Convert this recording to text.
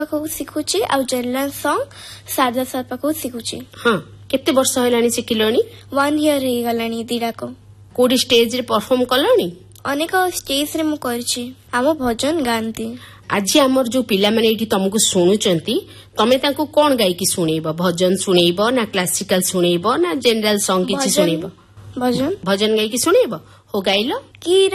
पाखु शिखुची आ general song सादा sir पाखु शिखुची। हाँ केते वर्ष हैलानी शिखिलोनी? 1 year हे गलानी दिराको। कोडी स्टेज रे परफॉर्म कलोनी? अनेक स्टेज रे मु करछि। आम भजन गांती। आज आमर जो पिला माने एठी तुमको सुनुचंती तमे तांको कोन गाई की सुनेइबो? भजन सुनेइबो ना क्लासिकल सुनेइबो ना जनरल सॉन्ग किछि सुनेइबो? भजन भजन गाई की सुनेइबो? हो गाइलो की